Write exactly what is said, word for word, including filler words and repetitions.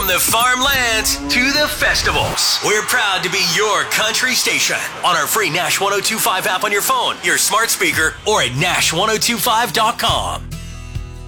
From the farmlands to the festivals, we're proud to be your country station on our free Nash one oh two five app on your phone, your smart speaker, or at Nash ten twenty-five dot com.